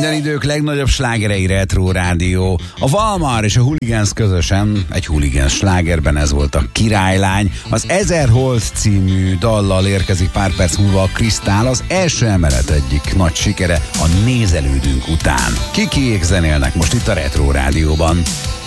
Minden idők legnagyobb slágerei Retro Rádió. A Valmar és a Hooligans közösen egy Hooligans slágerben, ez volt a Királylány. Az 1000 Hold című dallal érkezik pár perc múlva a Krisztál, az első emelet egyik nagy sikere a Nézelődünk után. Kikiék zenélnek most itt a Retro Rádióban.